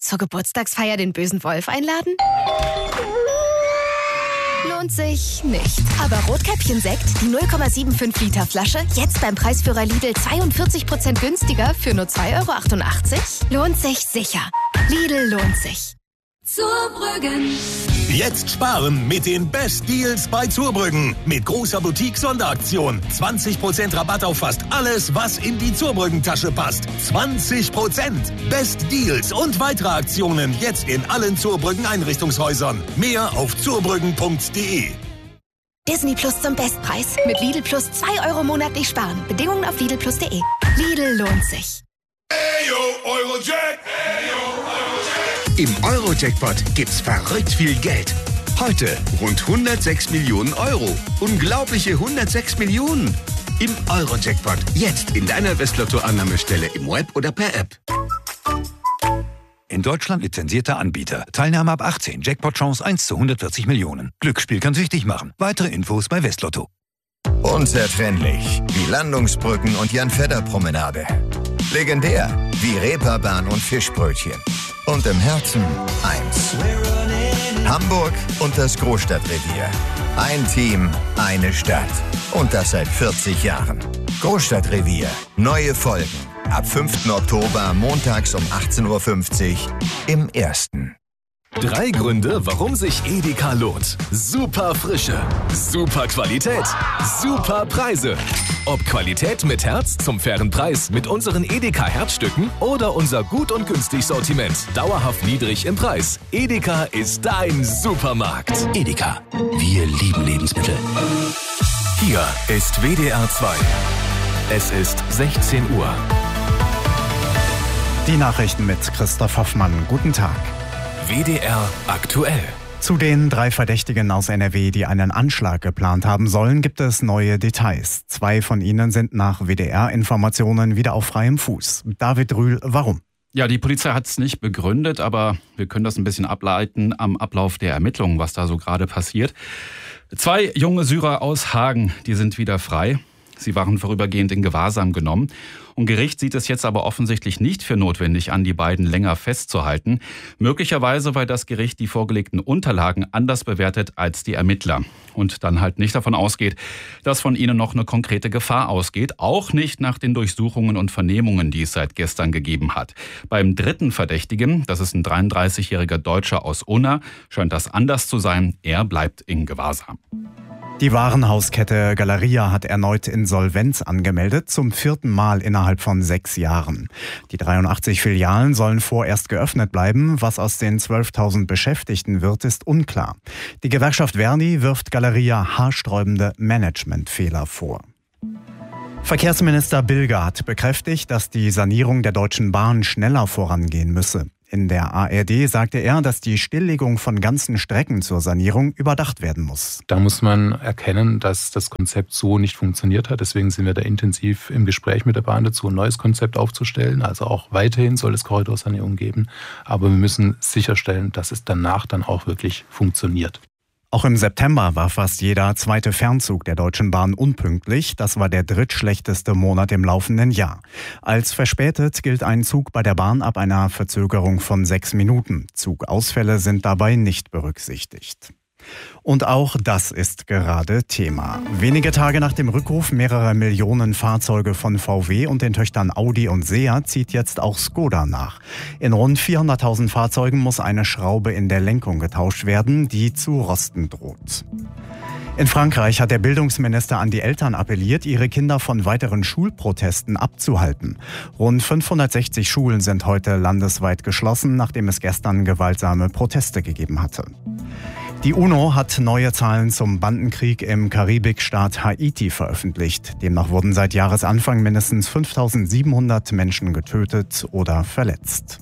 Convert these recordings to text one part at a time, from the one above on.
Zur Geburtstagsfeier den bösen Wolf einladen? Lohnt sich nicht. Aber Rotkäppchen-Sekt, die 0,75 Liter Flasche, jetzt beim Preisführer Lidl 42% günstiger für nur 2,88 €? Lohnt sich sicher. Lidl lohnt sich. Zurbrüggen. Jetzt sparen mit den Best Deals bei Zurbrüggen. Mit großer Boutique-Sonderaktion. 20% Rabatt auf fast alles, was in die Zurbrüggen-Tasche passt. 20%. Best Deals und weitere Aktionen jetzt in allen Zurbrüggen-Einrichtungshäusern. Mehr auf zurbrüggen.de. Disney Plus zum Bestpreis. Mit Lidl Plus 2 € monatlich sparen. Bedingungen auf lidlplus.de. Lidl lohnt sich. Eurojack. Im Eurojackpot gibt's verrückt viel Geld. Heute rund 106 Millionen €. Unglaubliche 106 Millionen. Im Eurojackpot. Jetzt in deiner Westlotto-Annahmestelle im Web oder per App. In Deutschland lizenzierter Anbieter. Teilnahme ab 18. Jackpot-Chance 1 zu 140 Millionen. Glücksspiel kann süchtig machen. Weitere Infos bei Westlotto. Unzertrennlich wie Landungsbrücken und Jan-Fedder-Promenade. Legendär wie Reeperbahn und Fischbrötchen. Und im Herzen eins. Hamburg und das Großstadtrevier. Ein Team, eine Stadt. Und das seit 40 Jahren. Großstadtrevier. Neue Folgen. Ab 5. Oktober montags um 18:50 Uhr im Ersten. 3 Gründe, warum sich Edeka lohnt. Super Frische, super Qualität, super Preise. Ob Qualität mit Herz zum fairen Preis mit unseren Edeka Herzstücken oder unser gut und günstig Sortiment dauerhaft niedrig im Preis. Edeka ist dein Supermarkt. Edeka. Wir lieben Lebensmittel. Hier ist WDR 2. Es ist 16 Uhr. Die Nachrichten mit Christoph Hoffmann. Guten Tag. WDR aktuell. Zu den 3 Verdächtigen aus NRW, die einen Anschlag geplant haben sollen, gibt es neue Details. 2 von ihnen sind nach WDR-Informationen wieder auf freiem Fuß. David Rühl, warum? Ja, die Polizei hat es nicht begründet, aber wir können das ein bisschen ableiten am Ablauf der Ermittlungen, was da so gerade passiert. 2 junge Syrer aus Hagen, die sind wieder frei. Sie waren vorübergehend in Gewahrsam genommen. Und Gericht sieht es jetzt aber offensichtlich nicht für notwendig an, die beiden länger festzuhalten. Möglicherweise, weil das Gericht die vorgelegten Unterlagen anders bewertet als die Ermittler. Und dann halt nicht davon ausgeht, dass von ihnen noch eine konkrete Gefahr ausgeht. Auch nicht nach den Durchsuchungen und Vernehmungen, die es seit gestern gegeben hat. Beim 3. Verdächtigen, das ist ein 33-jähriger Deutscher aus Unna, scheint das anders zu sein. Er bleibt in Gewahrsam. Die Warenhauskette Galeria hat erneut Insolvenz angemeldet, zum 4. Mal innerhalb von 6 Jahren. Die 83 Filialen sollen vorerst geöffnet bleiben. Was aus den 12.000 Beschäftigten wird, ist unklar. Die Gewerkschaft Verdi wirft Galeria haarsträubende Managementfehler vor. Verkehrsminister Bilger hat bekräftigt, dass die Sanierung der Deutschen Bahn schneller vorangehen müsse. In der ARD sagte er, dass die Stilllegung von ganzen Strecken zur Sanierung überdacht werden muss. Da muss man erkennen, dass das Konzept so nicht funktioniert hat. Deswegen sind wir da intensiv im Gespräch mit der Bahn dazu, ein neues Konzept aufzustellen. Also auch weiterhin soll es Korridorsanierung geben. Aber wir müssen sicherstellen, dass es danach dann auch wirklich funktioniert. Auch im September war fast jeder 2. Fernzug der Deutschen Bahn unpünktlich. Das war der drittschlechteste Monat im laufenden Jahr. Als verspätet gilt ein Zug bei der Bahn ab einer Verzögerung von 6 Minuten. Zugausfälle sind dabei nicht berücksichtigt. Und auch das ist gerade Thema. Wenige Tage nach dem Rückruf mehrerer Millionen Fahrzeuge von VW und den Töchtern Audi und Seat zieht jetzt auch Skoda nach. In rund 400.000 Fahrzeugen muss eine Schraube in der Lenkung getauscht werden, die zu rosten droht. In Frankreich hat der Bildungsminister an die Eltern appelliert, ihre Kinder von weiteren Schulprotesten abzuhalten. Rund 560 Schulen sind heute landesweit geschlossen, nachdem es gestern gewaltsame Proteste gegeben hatte. Die UNO hat neue Zahlen zum Bandenkrieg im Karibikstaat Haiti veröffentlicht. Demnach wurden seit Jahresanfang mindestens 5.700 Menschen getötet oder verletzt.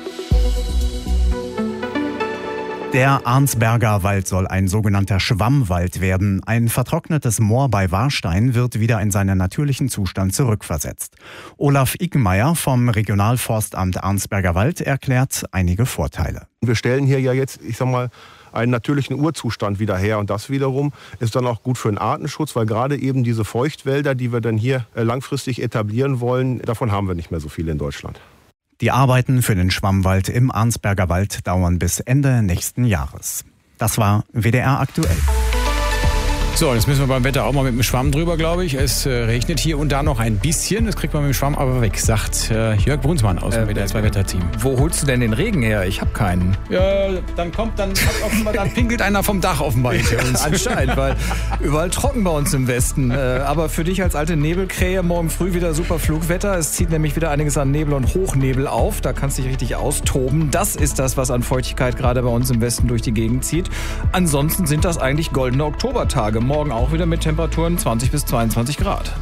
Der Arnsberger Wald soll ein sogenannter Schwammwald werden. Ein vertrocknetes Moor bei Warstein wird wieder in seinen natürlichen Zustand zurückversetzt. Olaf Iggemeier vom Regionalforstamt Arnsberger Wald erklärt einige Vorteile. Wir stellen hier ja jetzt, einen natürlichen Urzustand wieder her. Und das wiederum ist dann auch gut für den Artenschutz, weil gerade eben diese Feuchtwälder, die wir dann hier langfristig etablieren wollen, davon haben wir nicht mehr so viele in Deutschland. Die Arbeiten für den Schwammwald im Arnsberger Wald dauern bis Ende nächsten Jahres. Das war WDR aktuell. So, jetzt müssen wir beim Wetter auch mal mit dem Schwamm drüber, glaube ich. Es regnet hier und da noch ein bisschen. Das kriegt man mit dem Schwamm aber weg, sagt Jörg Brunsmann aus dem WDR 2 Wetterteam. Wo holst du denn den Regen her? Ich habe keinen. Ja, dann pinkelt einer vom Dach offenbar hinter uns. Anscheinend, weil überall trocken bei uns im Westen. Aber für dich als alte Nebelkrähe morgen früh wieder super Flugwetter. Es zieht nämlich wieder einiges an Nebel und Hochnebel auf. Da kannst du dich richtig austoben. Das ist das, was an Feuchtigkeit gerade bei uns im Westen durch die Gegend zieht. Ansonsten sind das eigentlich goldene Oktobertage. Morgen auch wieder mit Temperaturen 20 bis 22 Grad.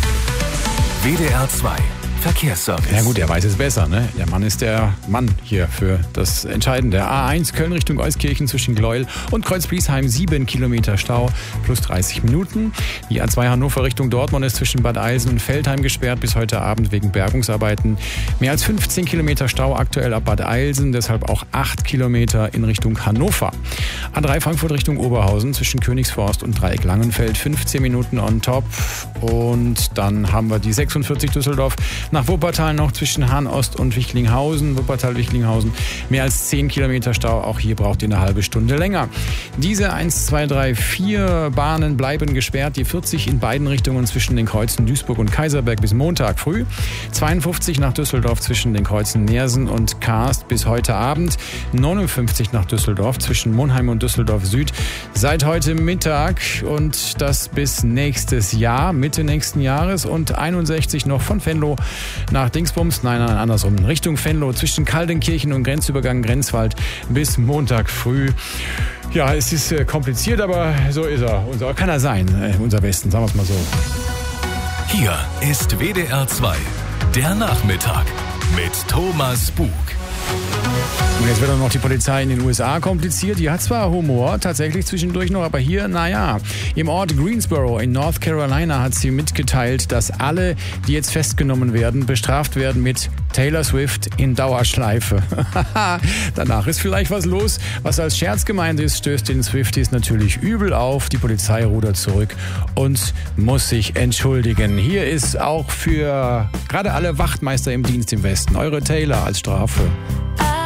WDR 2 Verkehrsservice. Ja gut, er weiß es besser, ne? Der Mann ist der Mann hier für das Entscheidende. A1 Köln Richtung Euskirchen zwischen Gleuel und Kreuzbliesheim 7 Kilometer Stau plus 30 Minuten. Die A2 Hannover Richtung Dortmund ist zwischen Bad Eilsen und Veltheim gesperrt bis heute Abend wegen Bergungsarbeiten. Mehr als 15 Kilometer Stau aktuell ab Bad Eilsen, deshalb auch 8 Kilometer in Richtung Hannover. A3 Frankfurt Richtung Oberhausen zwischen Königsforst und Dreieck Langenfeld 15 Minuten on top. Und dann haben wir die 46 Düsseldorf nach Wuppertal noch zwischen Hahn-Ost und Wichlinghausen. Wuppertal-Wichlinghausen mehr als 10 Kilometer Stau. Auch hier braucht ihr eine halbe Stunde länger. Diese 1, 2, 3, 4 Bahnen bleiben gesperrt. Die 40 in beiden Richtungen zwischen den Kreuzen Duisburg und Kaiserberg bis Montag früh. 52 nach Düsseldorf zwischen den Kreuzen Neersen und Karst bis heute Abend. 59 nach Düsseldorf zwischen Monheim und Düsseldorf Süd seit heute Mittag und das bis nächstes Jahr, Mitte nächsten Jahres. Und 61 noch von Venlo nach Dingsbums, nein, andersrum, Richtung Venlo zwischen Kaldenkirchen und Grenzübergang Grenzwald bis Montag früh. Ja, es ist kompliziert, aber so ist er. Kann er sein, unser Westen, sagen wir es mal so. Hier ist WDR 2, der Nachmittag mit Thomas Bug. Und jetzt wird auch noch die Polizei in den USA kompliziert. Die hat zwar Humor, tatsächlich zwischendurch noch, aber hier, naja. Im Ort Greensboro in North Carolina hat sie mitgeteilt, dass alle, die jetzt festgenommen werden, bestraft werden mit Taylor Swift in Dauerschleife. Danach ist vielleicht was los. Was als Scherz gemeint ist, stößt den Swifties natürlich übel auf. Die Polizei rudert zurück und muss sich entschuldigen. Hier ist auch für gerade alle Wachtmeister im Dienst im Westen eure Taylor als Strafe.